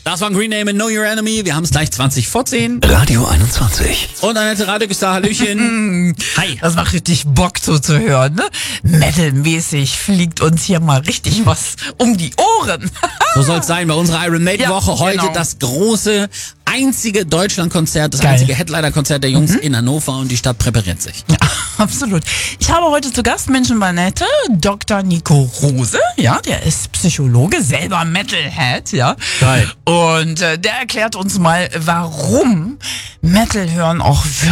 Das war Green Day mit Know Your Enemy. Wir haben es gleich 20 vor 10. Radio 21. Und Annette Radegüster, Hallöchen. Hi. Das macht richtig Bock so zu hören, ne? Metal-mäßig fliegt uns hier mal richtig was um die Ohren. So soll es sein bei unserer Iron Maiden Woche. Ja, Heute genau. das große, einzige Deutschlandkonzert, das Geil. einzige Headliner-Konzert der Jungs in Hannover und die Stadt präpariert sich. Ja, absolut. Ich habe heute zu Gast Menschenbanette Dr. Nico Rose, ja, der ist Psychologe, selber Metalhead, ja. Geil. Und der erklärt uns mal, warum Metal hören auch